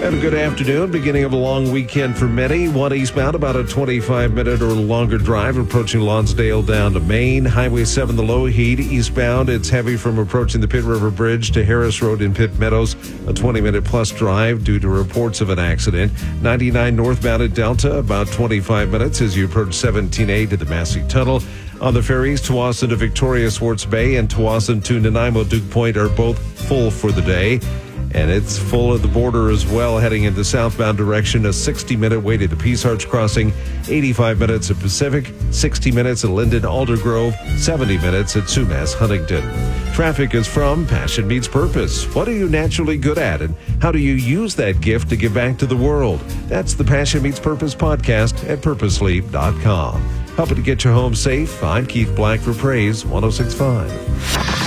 And a good afternoon, beginning of a long weekend for many. One eastbound, about a 25-minute or longer drive approaching Lonsdale down to Maine. Highway 7, the low heat. Eastbound, it's heavy from approaching the Pitt River Bridge to Harris Road in Pitt Meadows. A 20-minute plus drive due to reports of an accident. 99 northbound at Delta, about 25 minutes as you approach 17A to the Massey Tunnel. On the ferries, Tawasin to Victoria Swartz Bay and Tawasin to Nanaimo Duke Point are both full for the day. And it's full at the border as well, heading in the southbound direction. A 60-minute wait at the Peace Arch Crossing, 85 minutes at Pacific, 60 minutes at Linden Aldergrove, 70 minutes at Sumas Huntington. Traffic is from Passion Meets Purpose. What are you naturally good at, and how do you use that gift to give back to the world? That's the Passion Meets Purpose podcast at purposeleap.com. Helping to get your home safe, I'm Keith Black for Praise 106.5.